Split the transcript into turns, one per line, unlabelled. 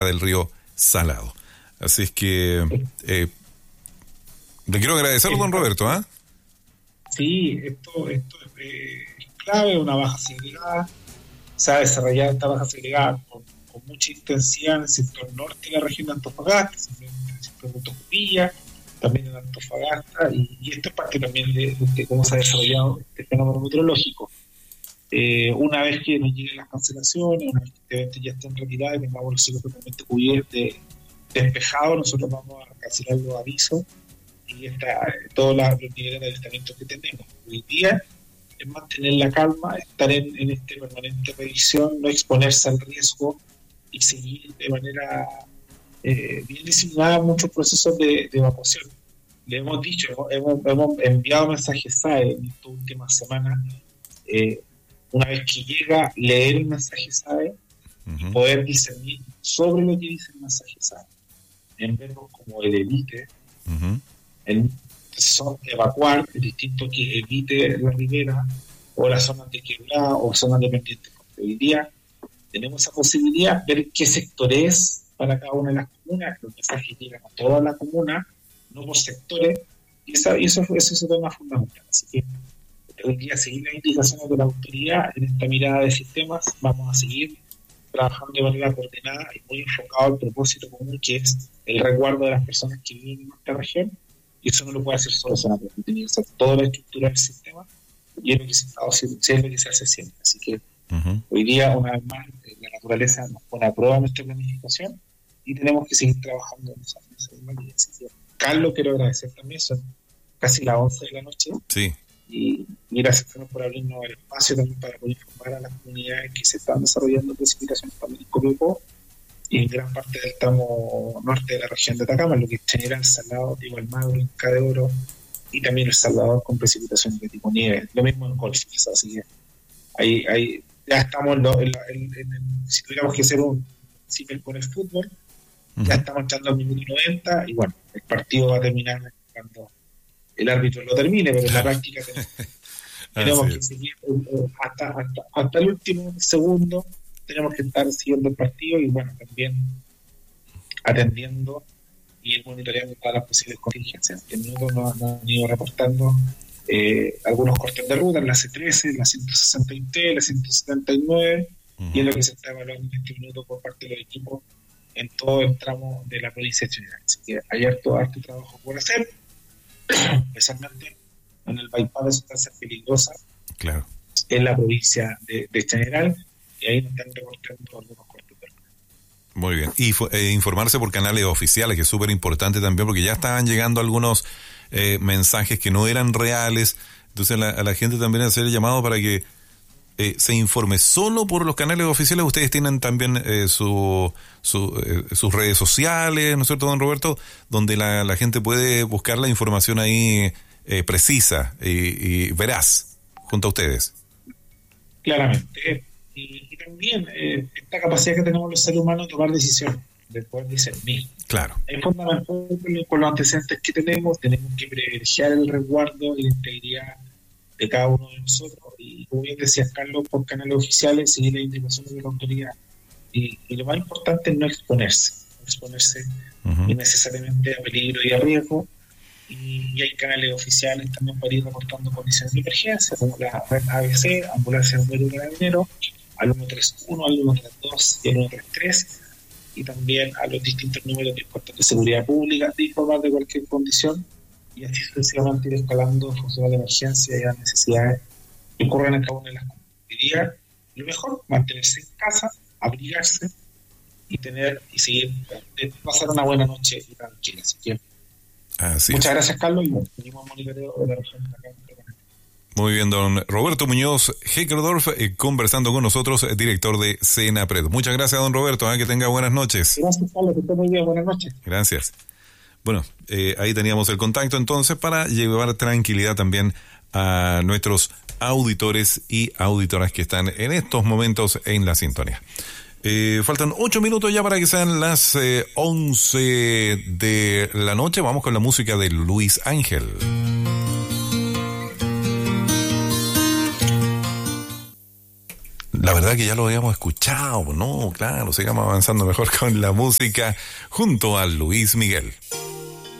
del río Salado. Así es que le quiero agradecer, don Roberto.
Sí, esto es clave, una baja segregada. Se ha desarrollado esta baja segregada con mucha intensidad en el sector norte de la región de Antofagasta, en el sector de Tocopilla, también en Antofagasta, y esto es parte también de cómo se ha desarrollado este fenómeno meteorológico. Una vez que nos lleguen las cancelaciones, una vez que este evento ya estén retirados y tengamos los cielos totalmente cubiertos, despejados, nosotros vamos a cancelar los avisos y todos los niveles de avistamiento que tenemos. Hoy día es mantener la calma, estar en esta permanente revisión, no exponerse al riesgo y seguir de manera bien disimulada muchos procesos de evacuación. Le hemos dicho, hemos enviado mensajes SAE en estas últimas semanas, una vez que llega, leer el mensaje SAE y poder discernir sobre lo que dice el mensaje SAE, en verbos como el evite, son evacuar, es distinto que evite la ribera o las zonas de quebrada o zonas dependientes. Porque hoy día tenemos esa posibilidad de ver qué sector es para cada una de las comunas, que los mensajes llegan a toda la comuna, no por sectores, y eso es un tema fundamental. Así que hoy día seguir las indicaciones de la autoridad en esta mirada de sistemas, vamos a seguir trabajando de manera coordinada y muy enfocado al propósito común, que es el resguardo de las personas que viven en nuestra región, y eso no lo puede hacer solo Senapred, tiene que ser toda la estructura del sistema, y es lo que se está haciendo, es lo que se hace siempre. Así que hoy día, una vez más, la naturaleza nos pone a prueba nuestra planificación y tenemos que seguir trabajando en esa misma línea. Así que, Carlos, quiero agradecer también, son casi las 11 de la noche.
Sí.
Y gracias por abrirnos el espacio también para poder informar a las comunidades que se están desarrollando precipitaciones también en Copiapó y en gran parte del tramo norte de la región de Atacama, lo que es General, Salado, Almagro, Inca de Oro y también El Salvador con precipitaciones de tipo nieve. Lo mismo en Colfax, así que ahí ya estamos si tuviéramos que hacer un símil con el fútbol, ya estamos entrando al minuto 90 y bueno, el partido va a terminar cuando el árbitro lo termine, pero en la práctica tenemos que seguir hasta el último segundo, tenemos que estar siguiendo el partido y bueno, también atendiendo y monitoreando todas las posibles contingencias. En minutos nos han ido reportando algunos cortes de ruta en la C13, la 163, la 179, y es lo que se está evaluando en este minuto por parte del equipo en todo el tramo de la provincia de General. Así que hay harto trabajo por hacer, especialmente en el bypass de sustancias peligrosas,
claro,
en la provincia de General, y ahí nos están reportando algunos cortes de ruta.
Muy bien, y informarse por canales oficiales, que es súper importante también, porque ya estaban llegando algunos mensajes que no eran reales. Entonces a la gente también hacer el llamado para que se informe solo por los canales oficiales. Ustedes tienen también sus redes sociales, ¿no es cierto, don Roberto? Donde la gente puede buscar la información ahí precisa y veraz junto a ustedes.
Claramente. Y también esta capacidad que tenemos los seres humanos de tomar decisiones, de poder discernir.
Claro.
Es fundamental con los antecedentes que tenemos que privilegiar el resguardo y la integridad de cada uno de nosotros. Y como bien decía Carlos, por canales oficiales, seguir las indicaciones de la autoridad. Y lo más importante es no exponerse innecesariamente a peligro y a riesgo. Y hay canales oficiales también para ir reportando condiciones de emergencia, como la red ABC, Ambulancia Bombero y Carabinero, al 131, al 132 y al 133, y también a los distintos números de puestos de seguridad pública, de informar de cualquier condición, y así sucesivamente ir escalando en función de la emergencia y las necesidades que ocurren en cada una de las comunidades. Lo mejor, mantenerse en casa, abrigarse y seguir, pasar una buena noche y tranquila. Así que muchas gracias, Carlos, y bueno, seguimos monitoreo de la región de acá.
Muy bien, don Roberto Muñoz Heckerdorf, conversando con nosotros, director de Senapred. Muchas gracias, don Roberto, que tenga buenas noches.
Gracias, Carlos, que esté muy bien, buenas noches.
Gracias. Bueno, ahí teníamos el contacto entonces para llevar tranquilidad también a nuestros auditores y auditoras que están en estos momentos en la sintonía. Faltan 8 minutos ya para que sean las 11 de la noche. Vamos con la música de Luis Ángel. la verdad que ya lo habíamos escuchado, ¿no? Claro, sigamos avanzando mejor con la música junto a Luis Miguel.